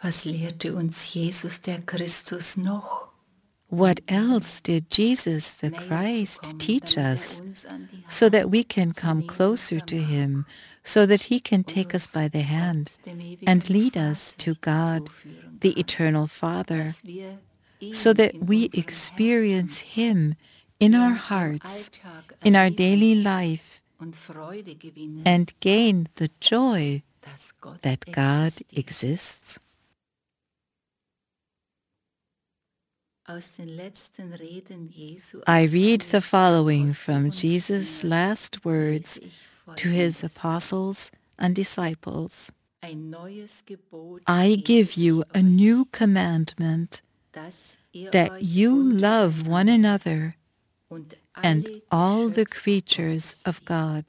Was lehrte uns Jesus der Christus noch? What else did Jesus the Christ teach us so that we can come closer to him, so that he can take us by the hand and lead us to God, the eternal Father, so that we experience him in our hearts, in our daily life, and gain the joy that God exists? I read the following from Jesus' last words to his apostles and disciples. I give you a new commandment, that you love one another and all the creatures of God.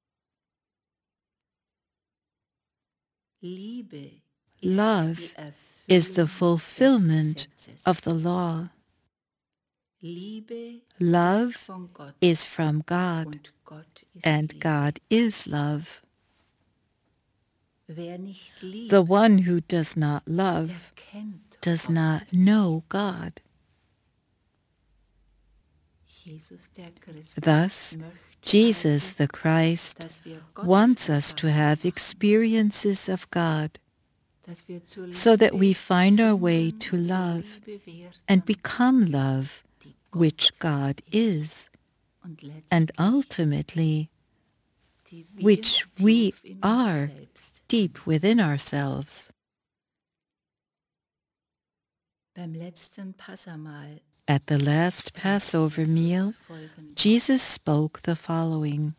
Love is the fulfillment of the law. Love is from God, and God is love. The one who does not love does not know God. Thus, Jesus the Christ wants us to have experiences of God, so that we find our way to love and become love, which God is, and ultimately, which we are deep within ourselves. At the last Passover meal, Jesus spoke the following: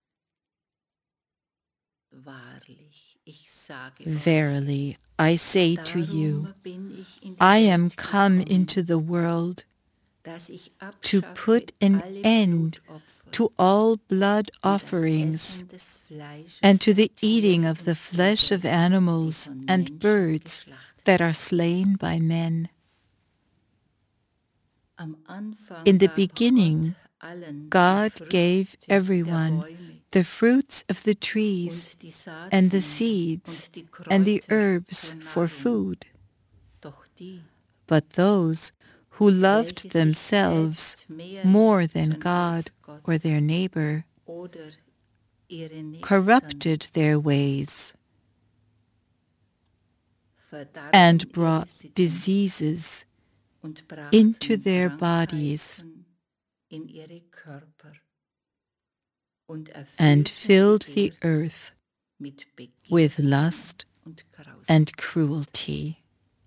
Verily, I say to you, I am come into the world to put an end to all blood offerings and to the eating of the flesh of animals and birds that are slain by men. In the beginning, God gave everyone the fruits of the trees and the seeds and the herbs for food. But those who loved themselves more than God or their neighbor corrupted their ways and brought diseases into their bodies and filled the earth with lust and cruelty.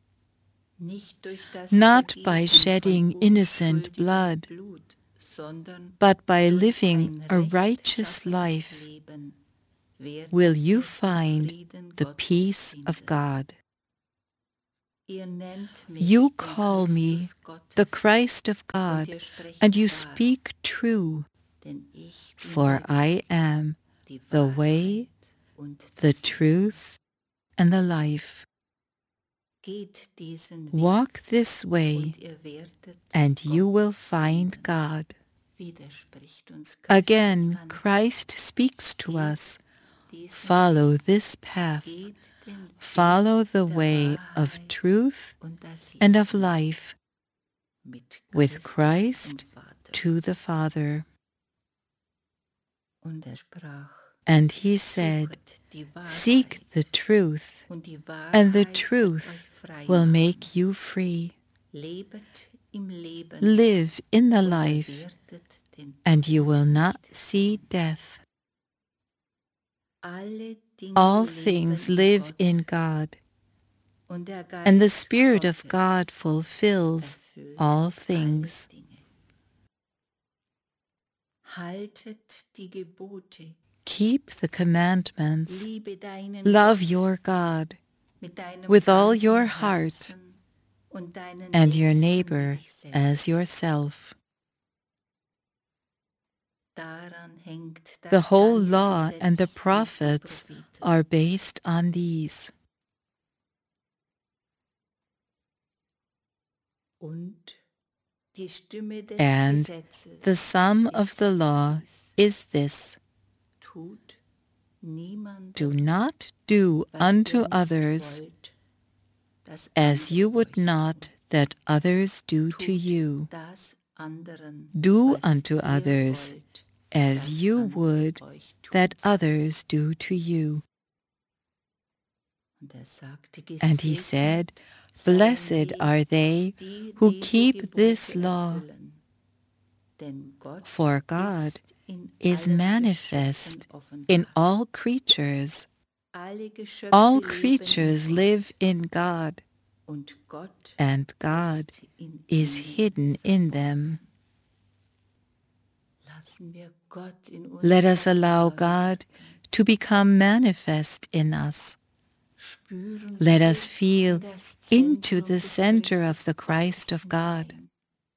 Not by shedding innocent blood, but by living a righteous life, will you find the peace of God. You call me the Christ of God, and you speak true, for I am the way, the truth, and the life. Walk this way, and you will find God. Again, Christ speaks to us. Follow this path. Follow the way of truth and of life, with Christ to the Father. And he said, seek the truth, and the truth will make you free. Live in the life, and you will not see death. All things live in God, and the Spirit of God fulfills all things. Keep the commandments. Love your God with all your heart, and your neighbor as yourself. The whole law and the prophets are based on these. And the sum of the law is this: do not do unto others as you would not that others do to you. das anderen, Do was unto ihr others wollt, as dass you andere would euch tun that sollen. others do to you. Und sagte, And he said, seien Blessed die, are they die who diese keep this Gebote law, erfüllen. Denn Gott for God ist in is allen manifest Geschöpfen in offenbar. all creatures. Alle Geschöpfe All leben in creatures Gott, live in God, und Gott and God ist in is ihnen hidden in them. Lassen wir Gott in uns Let us allow offenbar God werden. to become manifest in us. Spüren Let wir us feel in das into Zentrum the des center of Christus the Christ Gottes of God. hinein.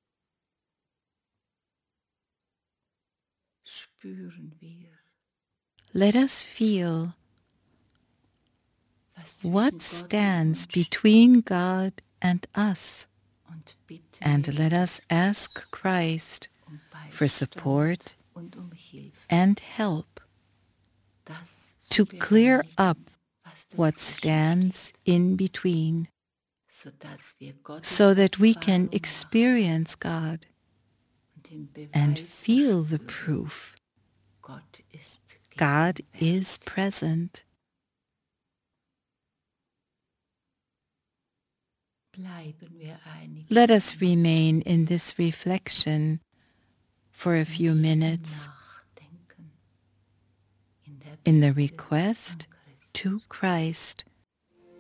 Spüren wir, Let us feel was zwischen what Gott stands und uns between God and us, und bitten and wir let us Christus ask Christ for Beistand support und Hilfe, and help das to zu clear bereinigen, up was what dazwischen stands steht, in between, sodass wir Gottes so that we can Erfahrung machen experience God und den and Beweis feel the erspüren, proof Gott ist God is gegenwärtig. present. Bleiben wir einige Let us Minuten remain in this reflection for a in few diesem minutes Nachdenken, in der in the Bitte request an Christus. to Christ